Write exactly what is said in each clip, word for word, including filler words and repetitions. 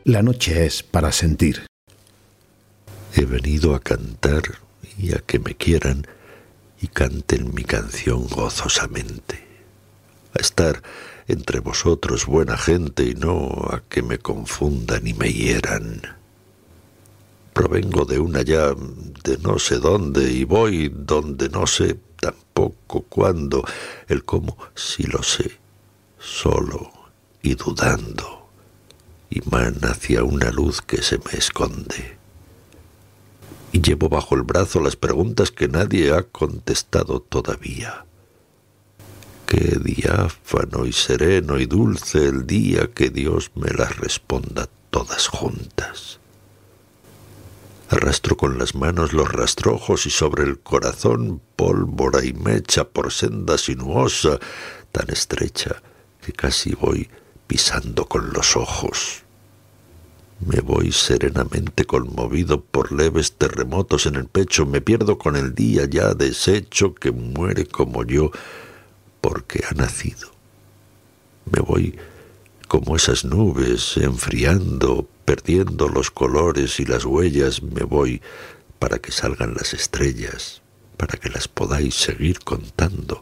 La noche es para sentir. He venido a cantar y a que me quieran y canten mi canción gozosamente. A estar entre vosotros buena gente y no a que me confundan y me hieran. Provengo de una ya de no sé dónde y voy donde no sé tampoco cuándo. El cómo sí lo sé, solo y dudando. Y man hacia una luz que se me esconde. Y llevo bajo el brazo las preguntas que nadie ha contestado todavía. Qué diáfano y sereno y dulce el día que Dios me las responda todas juntas. Arrastro con las manos los rastrojos y sobre el corazón pólvora y mecha por senda sinuosa, tan estrecha que casi voy pisando con los ojos. Me voy serenamente conmovido por leves terremotos en el pecho, me pierdo con el día ya deshecho que muere como yo porque ha nacido. Me voy como esas nubes enfriando, perdiendo los colores y las huellas, me voy para que salgan las estrellas, para que las podáis seguir contando.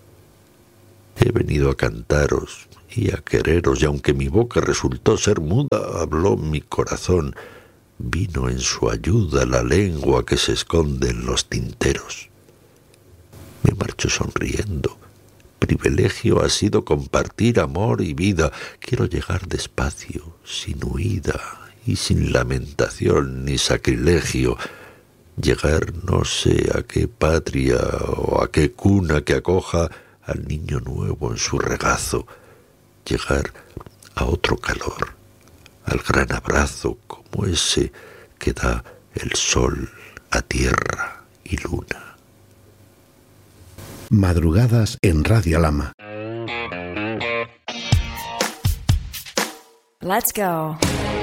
He venido a cantaros y a quereros, y aunque mi boca resultó ser muda, habló mi corazón. Vino en su ayuda la lengua que se esconde en los tinteros. Me marcho sonriendo. Privilegio ha sido compartir amor y vida. Quiero llegar despacio, sin huida y sin lamentación ni sacrilegio. Llegar no sé a qué patria o a qué cuna que acoja al niño nuevo en su regazo. Llegar a otro calor, al gran abrazo como ese que da el sol a tierra y luna. Madrugadas en Radio Alhama. Let's go.